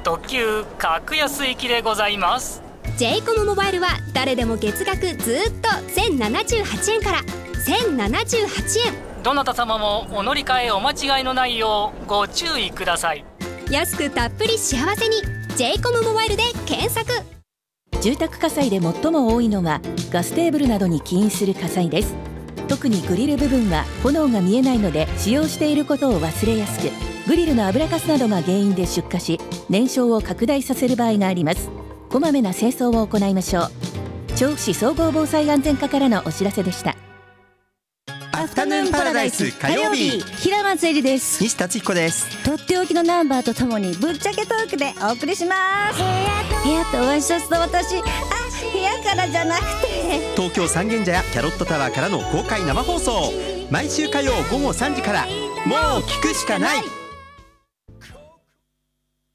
特急格安行きでございます。 j コムモバイルは誰でも月額ずっと1078円から1078円。 どなた様もお乗り換えお間違いのないようご注意ください。 安くたっぷり幸せに j コムモバイルで検索。 住宅火災で最も多いのはガステーブルなどに起因する火災です。特にグリル部分は炎が見えないので使用していることを忘れやすく、グリルの油かすなどが原因で出火し燃焼を拡大させる場合があります。こまめな清掃を行いましょう。調布市総合防災安全課からのお知らせでした。 アフタヌーンパラダイス火曜日、 平松絵里です。 西達彦です。 とっておきのナンバーとともにぶっちゃけトークでお送りします。部屋とワンショット、私部屋からじゃなくて東京三軒茶屋キャロットタワーからの公開生放送、毎週火曜午後3時から。もう聞くしかない。